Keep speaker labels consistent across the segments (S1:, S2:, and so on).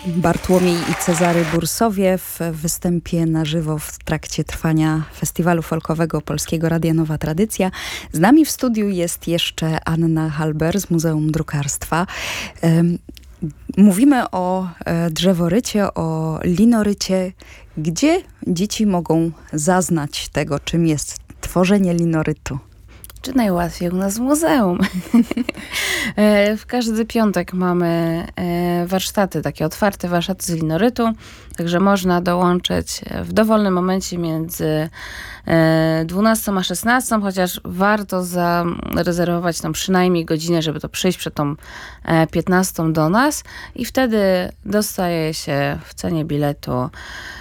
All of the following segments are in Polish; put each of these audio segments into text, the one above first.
S1: Bartłomiej i Cezary Bursowie w występie na żywo w trakcie trwania Festiwalu Folkowego Polskiego Radia Nowa Tradycja. Z nami w studiu jest jeszcze Anna Halber z Muzeum Drukarstwa. Mówimy o drzeworycie, o linorycie. Gdzie dzieci mogą zaznać tego, czym jest tworzenie linorytu?
S2: Czy najłatwiej u nas w muzeum? W każdy piątek mamy warsztaty, takie otwarte warsztaty z linorytu, także można dołączyć w dowolnym momencie między 12 a 16, chociaż warto zarezerwować tam przynajmniej godzinę, żeby to przyjść przed tą 15 do nas i wtedy dostaje się w cenie biletu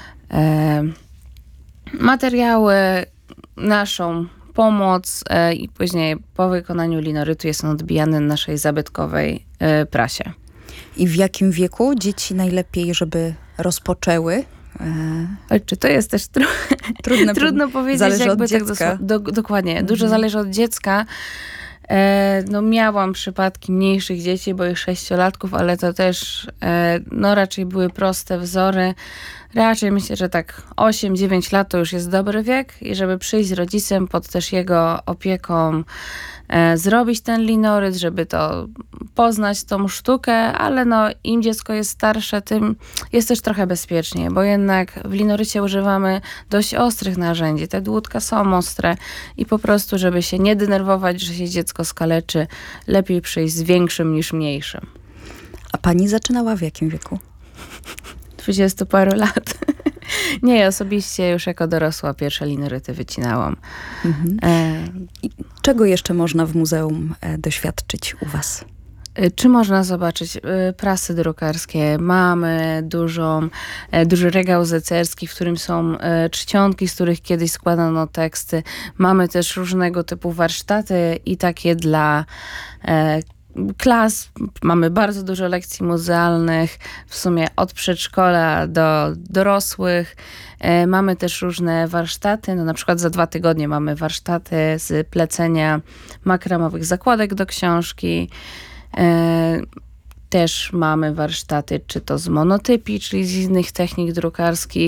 S2: materiały, naszą pomoc i później po wykonaniu linorytu jest on odbijany na naszej zabytkowej prasie.
S1: I w jakim wieku dzieci najlepiej, żeby rozpoczęły?
S2: Oj, czy to jest też trudno powiedzieć,
S1: zależy
S2: jakby
S1: od dziecka.
S2: tak dokładnie. Dużo zależy od dziecka. No miałam przypadki mniejszych dzieci, bo ich 6-latków, ale to też raczej były proste wzory. Raczej myślę, że tak 8-9 lat to już jest dobry wiek i żeby przyjść z rodzicem pod też jego opieką, zrobić ten linoryt, żeby to poznać tą sztukę, ale im dziecko jest starsze, tym jest też trochę bezpieczniej, bo jednak w linorycie używamy dość ostrych narzędzi. Te dłutka są ostre i po prostu, żeby się nie denerwować, że się dziecko skaleczy, lepiej przyjść z większym niż mniejszym.
S1: A pani zaczynała w jakim wieku?
S2: 20 paru lat. Nie, osobiście już jako dorosła pierwsze linoryty wycinałam.
S1: I czego jeszcze można w muzeum doświadczyć u was?
S2: Czy można zobaczyć prasy drukarskie? Mamy duży regał zecerski, w którym są czcionki, z których kiedyś składano teksty. Mamy też różnego typu warsztaty i takie dla klas. Mamy bardzo dużo lekcji muzealnych, w sumie od przedszkola do dorosłych. Mamy też różne warsztaty, na przykład za 2 tygodnie mamy warsztaty z plecenia makramowych zakładek do książki. Też mamy warsztaty czy to z monotypii, czyli z innych technik drukarskich.